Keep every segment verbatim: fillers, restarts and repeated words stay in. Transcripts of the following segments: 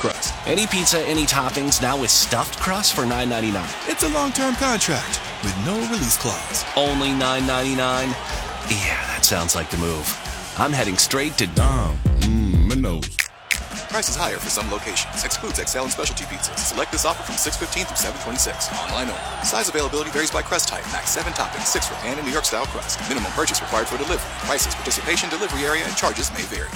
crust. Any pizza, any toppings, now with stuffed crust for nine ninety-nine. It's a long-term contract with no release clause. Only nine ninety-nine? Yeah, that sounds like the move. I'm heading straight to Dom. Mmm, Minos. Prices higher for some locations. Excludes X L and specialty pizzas. Select this offer from six fifteen through seven twenty-six. Online only. Size availability varies by crust type. Max seven toppings, six for pan and New York style crust. Minimum purchase required for delivery. Prices, participation, delivery area, and charges may vary.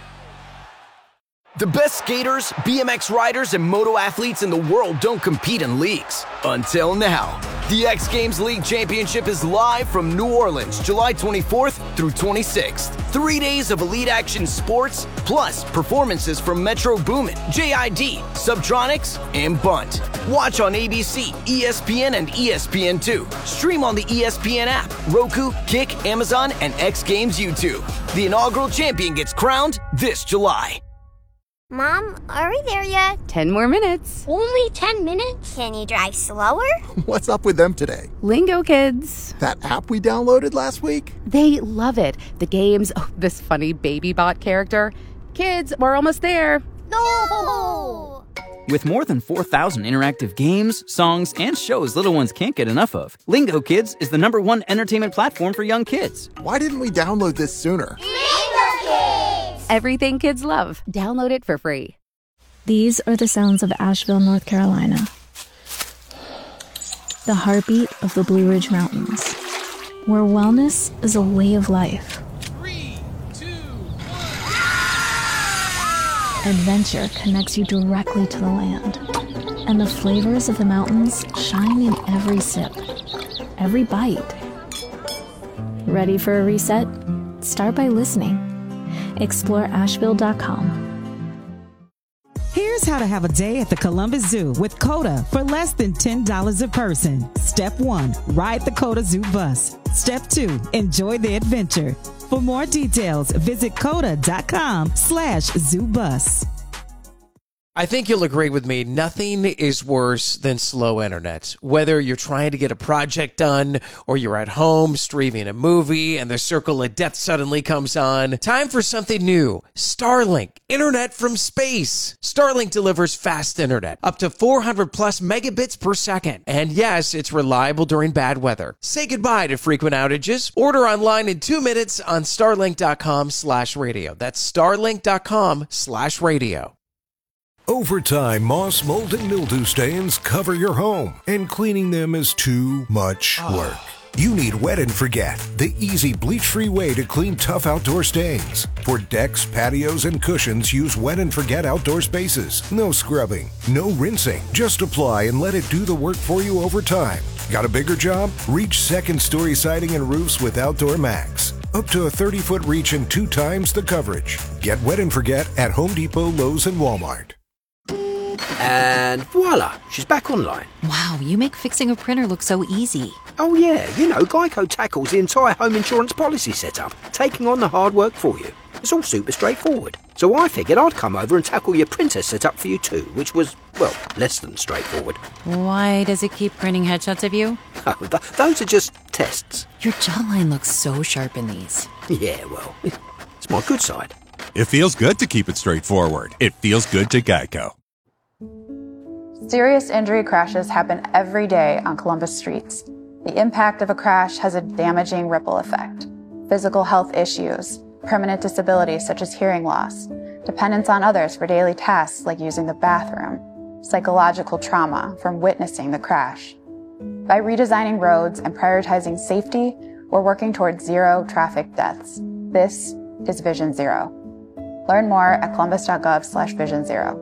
The best skaters, B M X riders, and moto athletes in the world don't compete in leagues. Until now. The X Games League Championship is live from New Orleans, July twenty-fourth through twenty-sixth. Three days of elite action sports, plus performances from Metro Boomin, J I D, Subtronics, and Bunt. Watch on A B C, E S P N, and E S P N two. Stream on the E S P N app, Roku, Kick, Amazon, and X Games YouTube. The inaugural champion gets crowned this July. Mom, are we there yet? Ten more minutes. Only ten minutes? Can you drive slower? What's up with them today? Lingo Kids. That app we downloaded last week? They love it. The games, oh, this funny baby bot character. Kids, we're almost there. No! With more than four thousand interactive games, songs, and shows little ones can't get enough of, Lingo Kids is the number one entertainment platform for young kids. Why didn't we download this sooner? Lingo Kids! Everything kids love. Download it for free. These are the sounds of Asheville, North Carolina. The heartbeat of the Blue Ridge Mountains, where wellness is a way of life. Three, two, one. Adventure connects you directly to the land, and the flavors of the mountains shine in every sip, every bite. Ready for a reset? Start by listening. Explore Asheville dot com. Here's how to have a day at the Columbus Zoo with CODA for less than ten dollars a person. Step one, ride the CODA Zoo bus. Step two, enjoy the adventure. For more details, visit coda dot com slash zoo bus. I think you'll agree with me, nothing is worse than slow internet. Whether you're trying to get a project done or you're at home streaming a movie and the circle of death suddenly comes on, time for something new. Starlink, internet from space. Starlink delivers fast internet, up to four hundred plus megabits per second. And yes, it's reliable during bad weather. Say goodbye to frequent outages. Order online in two minutes on starlink dot com slash radio. That's starlink dot com slash radio. Over time, moss, mold, and mildew stains cover your home, and cleaning them is too much work. You need Wet and Forget, the easy bleach-free way to clean tough outdoor stains. For decks, patios, and cushions, use Wet and Forget Outdoor Spaces. No scrubbing, no rinsing. Just apply and let it do the work for you over time. Got a bigger job? Reach second-story siding and roofs with Outdoor Max. Up to a thirty-foot reach and two times the coverage. Get Wet and Forget at Home Depot, Lowe's, and Walmart. And voila, she's back online. Wow, you make fixing a printer look so easy. Oh yeah, you know, Geico tackles the entire home insurance policy setup, taking on the hard work for you. It's all super straightforward. So I figured I'd come over and tackle your printer setup for you too, which was, well, less than straightforward. Why does it keep printing headshots of you? Oh, th- those are just tests. Your jawline looks so sharp in these. Yeah, well, it's my good side. It feels good to keep it straightforward. It feels good to Geico. Serious injury crashes happen every day on Columbus streets. The impact of a crash has a damaging ripple effect. Physical health issues, permanent disabilities such as hearing loss, dependence on others for daily tasks like using the bathroom, psychological trauma from witnessing the crash. By redesigning roads and prioritizing safety, we're working towards zero traffic deaths. This is Vision Zero. Learn more at columbus.gov slash vision zero.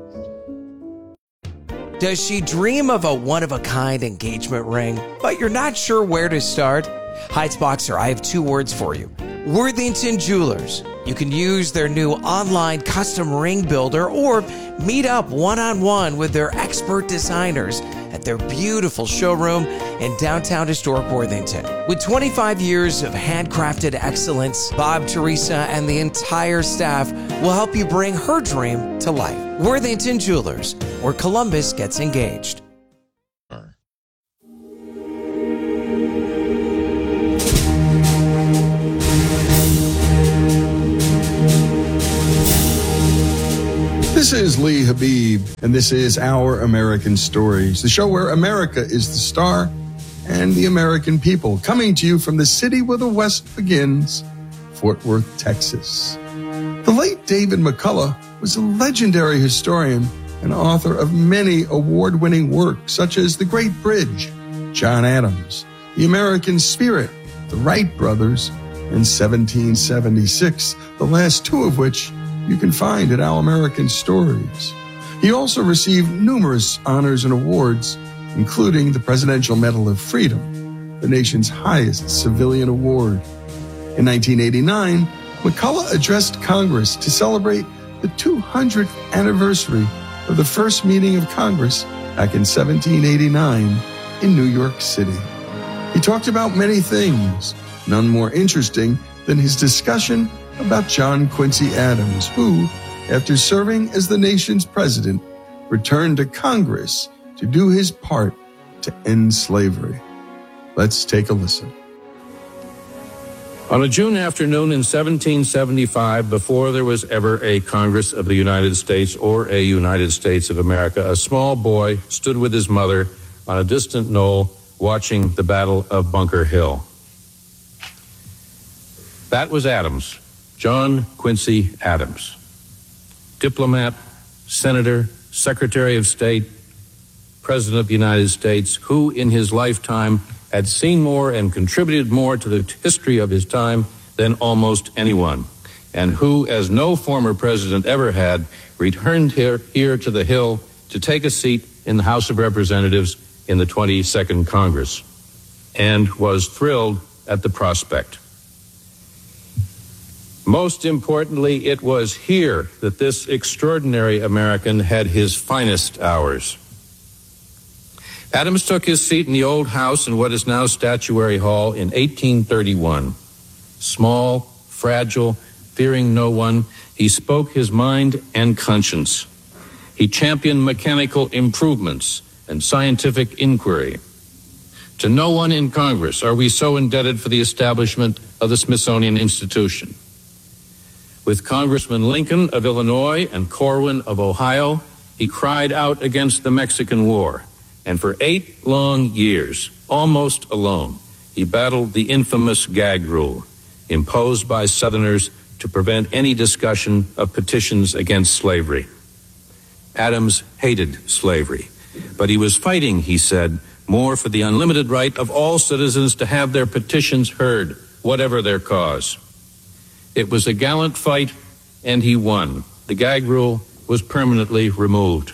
Does she dream of a one-of-a-kind engagement ring, but you're not sure where to start? Heights Boxer, I have two words for you. Worthington Jewelers. You can use their new online custom ring builder or meet up one-on-one with their expert designers at their beautiful showroom in downtown historic Worthington. With twenty-five years of handcrafted excellence, Bob, Teresa, and the entire staff will help you bring her dream to life. Worthington Jewelers, where Columbus gets engaged. This This is Lee Habib, and this is Our American Stories, the show where America is the star and the American people, coming to you from the city where the West begins, Fort Worth, Texas. The late David McCullough was a legendary historian and author of many award-winning works, such as The Great Bridge, John Adams, The American Spirit, The Wright Brothers, and seventeen seventy-six, the last two of which you can find at Our American Stories. He also received numerous honors and awards, including the Presidential Medal of Freedom, the nation's highest civilian award. In nineteen eighty-nine, McCullough addressed Congress to celebrate the two hundredth anniversary of the first meeting of Congress back in seventeen eighty-nine in New York City. He talked about many things, none more interesting than his discussion about John Quincy Adams, who, after serving as the nation's president, returned to Congress to do his part to end slavery. Let's take a listen. On a June afternoon in seventeen seventy-five, before there was ever a Congress of the United States or a United States of America, a small boy stood with his mother on a distant knoll watching the Battle of Bunker Hill. That was Adams, John Quincy Adams, diplomat, senator, Secretary of State, President of the United States, who in his lifetime had seen more and contributed more to the history of his time than almost anyone, and who, as no former president ever had, returned here, here to the Hill to take a seat in the House of Representatives in the twenty-second Congress, and was thrilled at the prospect. Most importantly, it was here that this extraordinary American had his finest hours. Adams took his seat in the old house in what is now Statuary Hall in eighteen thirty-one. Small, fragile, fearing no one, he spoke his mind and conscience. He championed mechanical improvements and scientific inquiry. To no one in Congress are we so indebted for the establishment of the Smithsonian Institution. With Congressman Lincoln of Illinois and Corwin of Ohio, he cried out against the Mexican War, and for eight long years, almost alone, he battled the infamous gag rule imposed by Southerners to prevent any discussion of petitions against slavery. Adams hated slavery, but he was fighting, he said, more for the unlimited right of all citizens to have their petitions heard, whatever their cause. It was a gallant fight, and he won. The gag rule was permanently removed.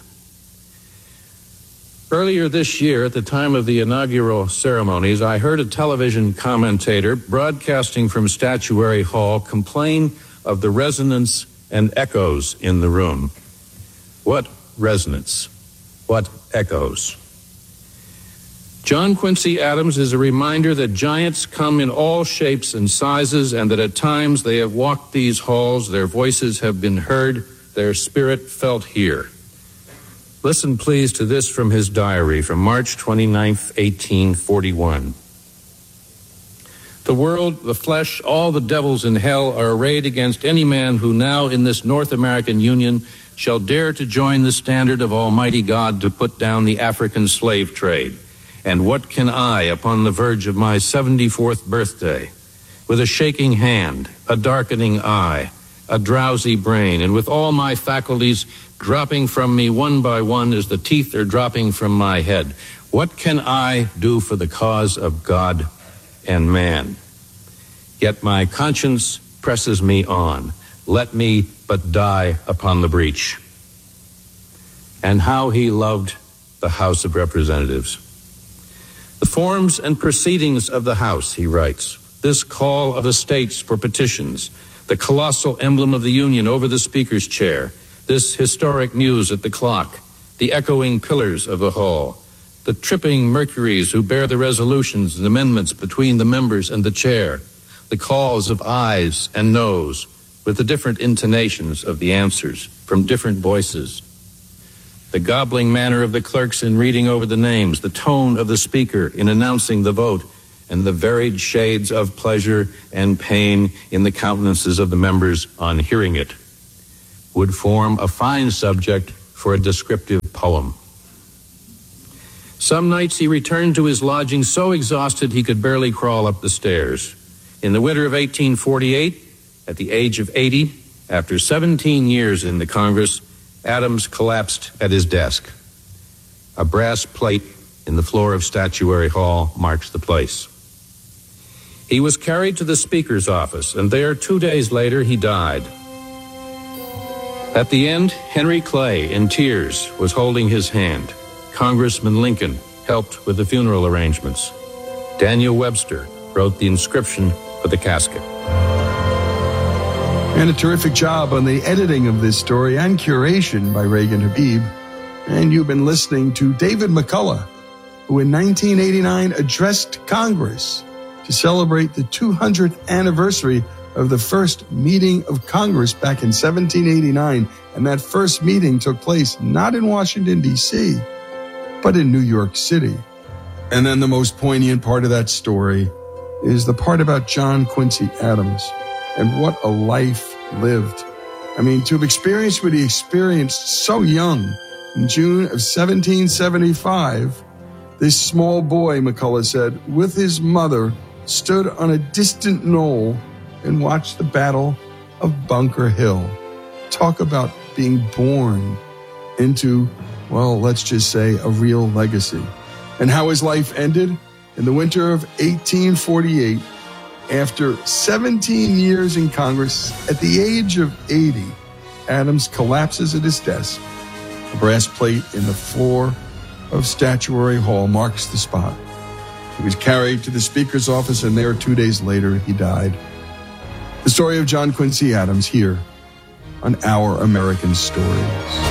Earlier this year, at the time of the inaugural ceremonies, I heard a television commentator broadcasting from Statuary Hall complain of the resonance and echoes in the room. What resonance? What echoes? John Quincy Adams is a reminder that giants come in all shapes and sizes, and that at times they have walked these halls, their voices have been heard, their spirit felt here. Listen, please, to this from his diary from March twenty-ninth, eighteen forty-one. The world, the flesh, all the devils in hell are arrayed against any man who now in this North American Union shall dare to join the standard of Almighty God to put down the African slave trade. And what can I, upon the verge of my seventy-fourth birthday, with a shaking hand, a darkening eye, a drowsy brain, and with all my faculties dropping from me one by one as the teeth are dropping from my head, what can I do for the cause of God and man? Yet my conscience presses me on. Let me but die upon the breach. And how he loved the House of Representatives. The forms and proceedings of the House, he writes, this call of the states for petitions, the colossal emblem of the Union over the Speaker's chair, this historic news at the clock, the echoing pillars of the hall, the tripping Mercuries who bear the resolutions and amendments between the members and the chair, the calls of ayes and noes, with the different intonations of the answers from different voices, the gobbling manner of the clerks in reading over the names, the tone of the speaker in announcing the vote, and the varied shades of pleasure and pain in the countenances of the members on hearing it. would form a fine subject for a descriptive poem. Some nights he returned to his lodging so exhausted he could barely crawl up the stairs. In the winter of eighteen forty-eight, at the age of eighty, after seventeen years in the Congress, Adams collapsed at his desk. A brass plate in the floor of Statuary Hall marks the place. He was carried to the Speaker's office, and there, two days later, he died. At the end, Henry Clay, in tears, was holding his hand. Congressman Lincoln helped with the funeral arrangements. Daniel Webster wrote the inscription for the casket. And a terrific job on the editing of this story and curation by Reagan Habib. And you've been listening to David McCullough, who in nineteen eighty-nine addressed Congress to celebrate the two hundredth anniversary of the first meeting of Congress back in seventeen eighty-nine. And that first meeting took place not in Washington, D C, but in New York City. And then the most poignant part of that story is the part about John Quincy Adams and what a life lived. I mean, to have experienced what he experienced so young in June of seventeen seventy-five, this small boy, McCullough said, with his mother, stood on a distant knoll and watched the Battle of Bunker Hill. Talk about being born into, well, let's just say, a real legacy. And how his life ended? In the winter of eighteen forty-eight, after seventeen years in Congress, at the age of eighty, Adams collapses at his desk. A brass plate in the floor of Statuary Hall marks the spot. He was carried to the Speaker's office, and there, two days later, he died. The story of John Quincy Adams here on Our American Stories.